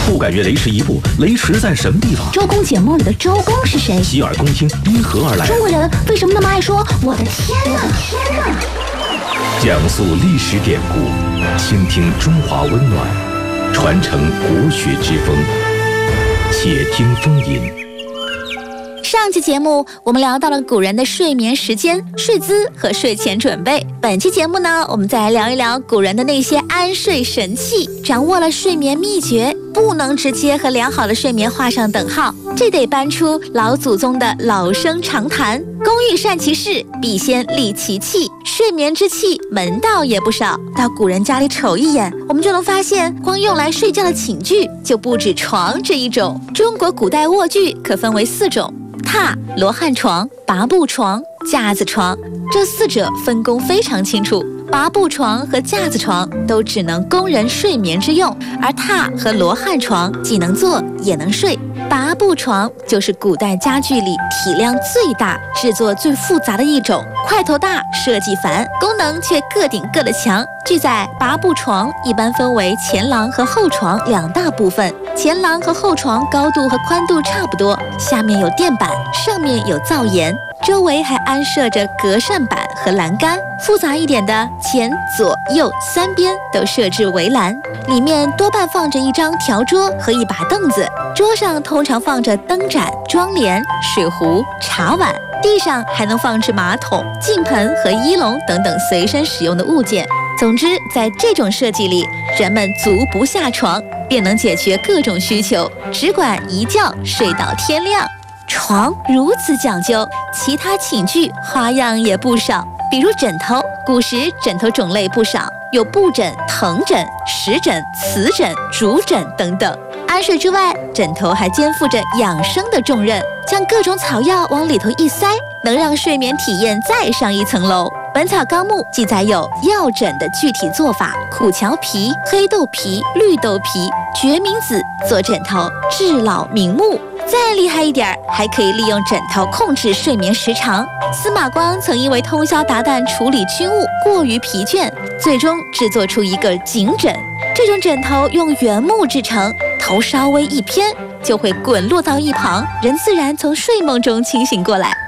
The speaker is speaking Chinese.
不敢越雷池一步，雷池在什么地方？ 周公解梦里的周公是谁？ 洗耳恭听，因何而来？ 中国人为什么那么爱说我的天哪？ 讲述历史典故，倾听中华温暖，传承国学之风。且听风吟。 上期节目我们聊到了古人的睡眠时间、睡姿和睡前准备。本期节目呢，我们再来聊一聊古人的那些安睡神器。掌握了睡眠秘诀，不能直接和良好的睡眠画上等号，这得搬出老祖宗的老生常谈：工欲善其事，必先利其器。睡眠之器门道也不少，到古人家里瞅一眼，我们就能发现，光用来睡觉的寝具就不止床这一种。中国古代卧具可分为4种：榻、罗汉床、拔步床、架子床。这4者分工非常清楚。拔步床和架子床都只能供人睡眠之用，而榻和罗汉床既能坐也能睡。拔步床就是古代家具里体量最大、制作最复杂的一种，块头大、设计繁，功能却各顶各的强。据载，拔步床一般分为前廊和后床2大部分，前廊和后床高度和宽度差不多，下面有垫板，上面有灶檐，周围还安设着隔扇板和栏杆，复杂一点的前左右3边都设置围栏，里面多半放着一张条桌和一把凳子，桌上通常放着灯盏、妆帘、水壶、茶碗，地上还能放置马桶、净盆和衣笼等等随身使用的物件。总之，在这种设计里，人们足不下床便能解决各种需求，只管一觉睡到天亮。床如此讲究，其他寝具花样也不少，比如枕头。古时枕头种类不少，有布枕、藤枕、石枕、瓷枕、竹枕等等。安睡之外，枕头还肩负着养生的重任，将各种草药往里头一塞，能让睡眠体验再上一层楼。《本草纲目》记载有药枕的具体做法：苦荞皮、黑豆皮、绿豆皮、决明子做枕头，治老明目。再厉害一点，还可以利用枕头控制睡眠时长。司马光曾因为通宵达旦处理军务，过于疲倦，最终制作出一个颈枕。这种枕头用原木制成，头稍微一偏就会滚落到一旁，人自然从睡梦中清醒过来。